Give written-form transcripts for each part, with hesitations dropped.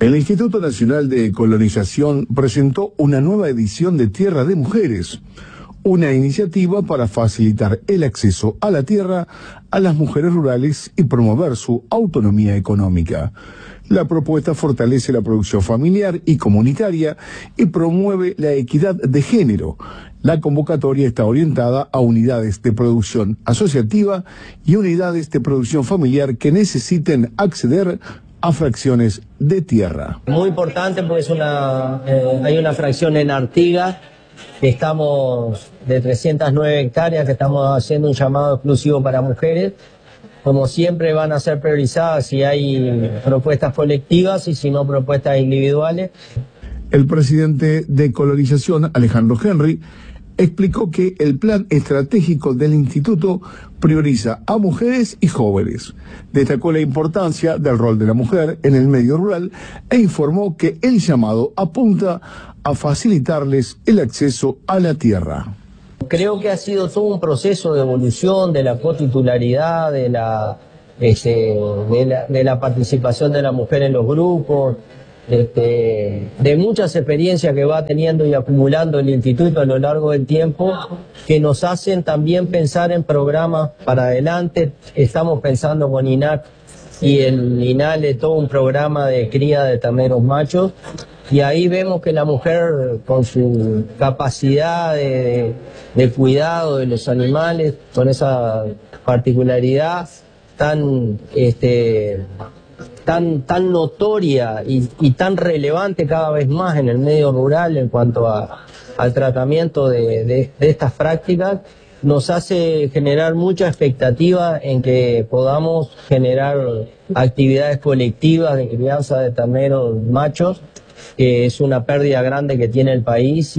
El Instituto Nacional de Colonización presentó una nueva edición de Tierra de Mujeres, una iniciativa para facilitar el acceso a la tierra a las mujeres rurales y promover su autonomía económica. La propuesta fortalece la producción familiar y comunitaria y promueve la equidad de género. La convocatoria está orientada a unidades de producción asociativa y unidades de producción familiar que necesiten acceder a fracciones de tierra. Muy importante porque hay una fracción en Artigas que estamos de 309 hectáreas que estamos haciendo un llamado exclusivo para mujeres. Como siempre van a ser priorizadas si hay propuestas colectivas y si no propuestas individuales. El presidente de Colonización, Alejandro Henry, explicó que el plan estratégico del instituto prioriza a mujeres y jóvenes. Destacó la importancia del rol de la mujer en el medio rural e informó que el llamado apunta a facilitarles el acceso a la tierra. Creo que ha sido todo un proceso de evolución de la cotitularidad, de la participación de la mujer en los grupos, de muchas experiencias que va teniendo y acumulando el instituto a lo largo del tiempo, que nos hacen también pensar en programas para adelante. Estamos pensando con INAC y el INALE todo un programa de cría de terneros machos, y ahí vemos que la mujer, con su capacidad de cuidado de los animales, con esa particularidad tan notoria y tan relevante cada vez más en el medio rural en cuanto al tratamiento de estas prácticas, nos hace generar mucha expectativa en que podamos generar actividades colectivas de crianza de terneros machos, que es una pérdida grande que tiene el país.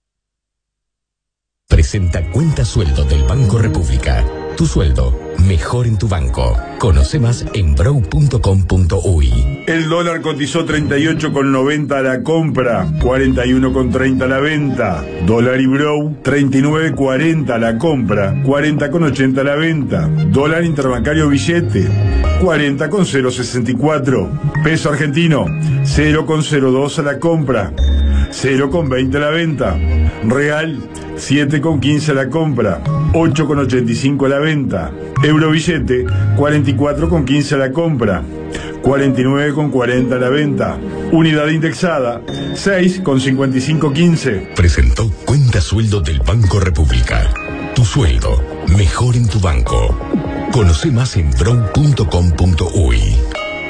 Presenta Cuenta Sueldo del Banco República. Tu sueldo, mejor en tu banco. Conoce más en brow.com.uy. El dólar cotizó 38,90 a la compra, 41,30 a la venta. Dólar y Brow, 39,40 a la compra, 40,80 a la venta. Dólar interbancario billete, 40,064. Peso argentino, 0,02 a la compra, 0,20 a la venta. Real, 7,15 a la compra, 8,85 a la venta. Eurobillete, 44,15 a la compra, 49,40 a la venta. Unidad indexada, 6,5515. Presentó Cuenta Sueldo del Banco República. Tu sueldo, mejor en tu banco. Conoce más en brow.com.uy.